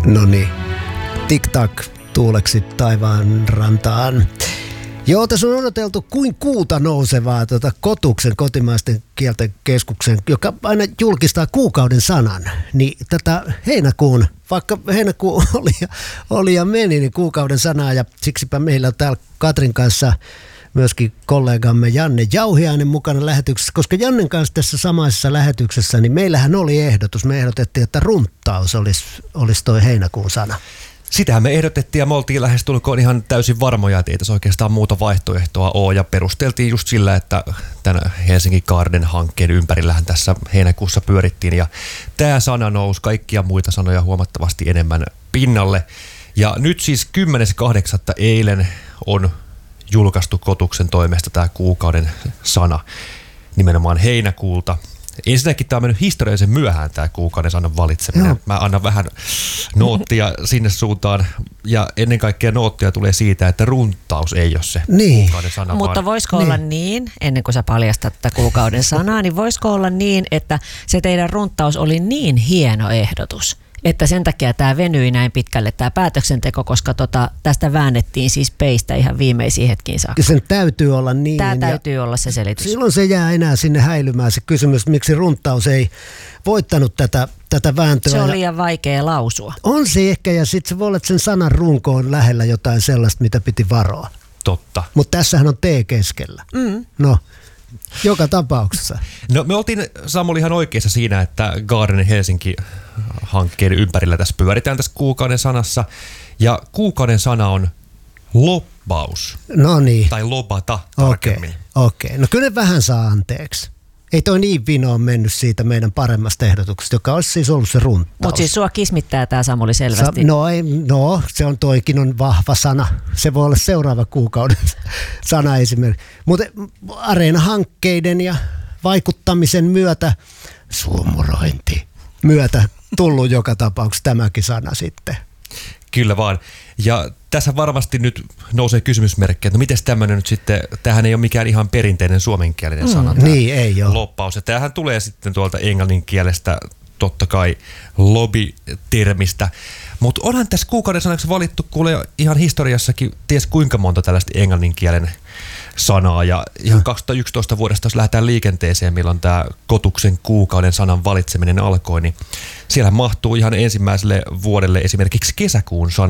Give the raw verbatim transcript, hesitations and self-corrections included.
No niin, tik-tak tuuleksi taivaan rantaan. Joo, tässä on odoteltu kuin kuuta nousevaa tuota Kotuksen kotimaisten kielten keskuksen, joka aina julkistaa kuukauden sanan. Niin tätä heinäkuun, vaikka heinäkuu oli ja, oli ja meni, niin kuukauden sanaa. Ja siksipä meillä on täällä Katrin kanssa myöskin kollegamme Janne Jauhiainen mukana lähetyksessä. Koska Jannen kanssa tässä samaisessa lähetyksessä, niin meillähän oli ehdotus. Me ehdotettiin, että runttaus olisi, olisi toi heinäkuun sana. Sitähän me ehdotettiin ja me oltiin lähestulkoon ihan täysin varmoja, että ei tässä oikeastaan muuta vaihtoehtoa ole. Ja perusteltiin just sillä, että tämän Helsinki Garden-hankkeen ympärillähän tässä heinäkuussa pyörittiin. Ja tämä sana nousi kaikkia muita sanoja huomattavasti enemmän pinnalle. Ja nyt siis kymmenes kahdeksatta eilen on julkaistu Kotuksen toimesta tämä kuukauden sana nimenomaan heinäkuulta. Ensinnäkin tämä on mennyt historiallisen myöhään tämä kuukauden sanan valitseminen. Joo. Mä annan vähän noottia sinne suuntaan ja ennen kaikkea noottia tulee siitä, että runttaus ei ole se niin. kuukauden sana. Mutta vaan... voisiko niin. olla niin, ennen kuin sä paljastat tätä kuukauden sanaa, niin voisiko olla niin, että se teidän runttaus oli niin hieno ehdotus, että sen takia tämä venyi näin pitkälle tämä päätöksenteko, koska tota, tästä väännettiin siis peistä ihan viimeisiin hetkiin saakka. Sen täytyy olla niin. Tämä täytyy olla se selitys. Silloin se jää enää sinne häilymään se kysymys, miksi runttaus ei voittanut tätä, tätä vääntöä. Se on liian vaikea lausua. On se ehkä, ja sitten se voi olla, että sen sanan runko on lähellä jotain sellaista, mitä piti varoa. Totta. Mutta tässähän on T keskellä. Mm. No. Joka tapauksessa. No me oltiin Samuli ihan oikeassa siinä, että Garden Helsinki-hankkeen ympärillä tässä pyöritään tässä kuukauden sanassa. Ja kuukauden sana on lobbaus. No niin. Tai lobata tarkemmin. Okei, okay. No kyllä ne vähän saa anteeksi. Ei toi niin vinoon mennyt siitä meidän paremmasta ehdotuksesta, joka olisi siis ollut se runttaus. Mutta siis sua kismittää tämä Samuli selvästi. Sa- no, ei, no, se on toikin on vahva sana. Se voi olla seuraava kuukauden sana esimerkiksi. Mutta Areena-hankkeiden ja vaikuttamisen myötä, suumurointi myötä tullut joka tapauksessa tämäkin sana sitten. Kyllä vaan. Ja tässä varmasti nyt nousee kysymysmerkki, että no miten tämmöinen nyt sitten, tämähän ei ole mikään ihan perinteinen suomenkielinen mm, sana. Niin, ei ole. Loppaus. Ja tämähän tulee sitten tuolta englannin kielestä, totta kai lobby-termistä. Mutta onhan tässä kuukauden sanaksi valittu, kuulee ihan historiassakin ties kuinka monta tällaista englannin kielen sanaa. Ja ihan kaksituhattayksitoista vuodesta, jos lähdetään liikenteeseen, milloin tämä Kotuksen kuukauden sanan valitseminen alkoi, niin siellä mahtuu ihan ensimmäiselle vuodelle esimerkiksi kesäkuun sana.